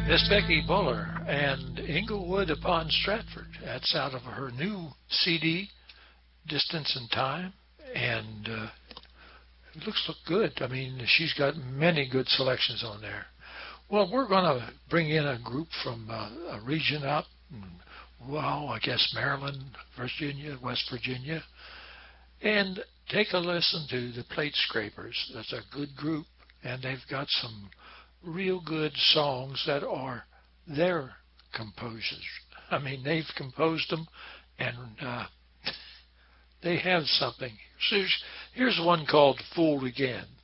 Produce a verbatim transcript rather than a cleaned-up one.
Miss Becky Buller and Inglewood upon Stratford. That's out of her new C D, Distance and Time, and uh, it looks look good. I mean, she's got many good selections on there. Well, we're going to bring in a group from uh, a region up, well, I guess Maryland, Virginia, West Virginia, and take a listen to the Plate Scrapers. That's a good group, and they've got some real good songs that are their composers. I mean, they've composed them, and uh, they have something. So here's, here's one called Fooled Again.